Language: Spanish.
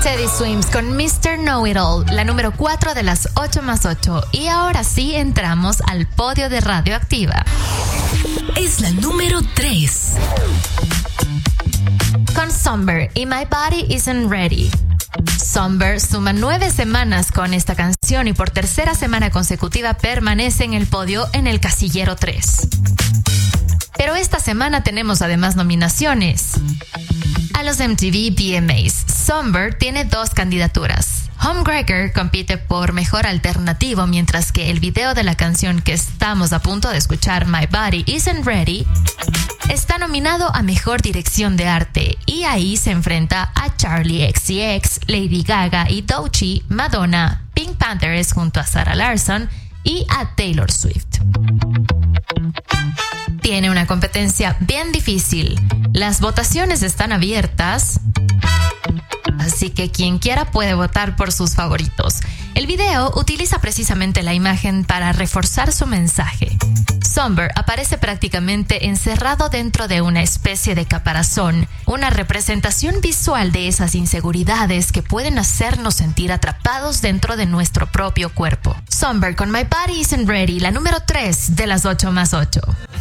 Teddy Swims con Mr. Know-It-All, la número 4 de las 8 más 8. Y ahora sí entramos al podio de Radioactiva. Es la número 3. Con Somber y My Body Isn't Ready. Somber suma 9 semanas con esta canción y por tercera semana consecutiva permanece en el podio en el casillero 3. Pero esta semana tenemos además nominaciones. A los MTV VMAs, Somber tiene 2 candidaturas. Homewrecker compite por Mejor Alternativo, mientras que el video de la canción que estamos a punto de escuchar, My Body Isn't Ready, está nominado a Mejor Dirección de Arte, y ahí se enfrenta a Charli XCX, Lady Gaga y Doechii, Madonna, Pink Panthers junto a Sarah Larsson y a Taylor Swift. Tiene una competencia bien difícil. Las votaciones están abiertas, así que quien quiera puede votar por sus favoritos. El video utiliza precisamente la imagen para reforzar su mensaje. Somber aparece prácticamente encerrado dentro de una especie de caparazón, una representación visual de esas inseguridades que pueden hacernos sentir atrapados dentro de nuestro propio cuerpo. Somber con My Body Isn't Ready, la número 3 de las 8 más 8.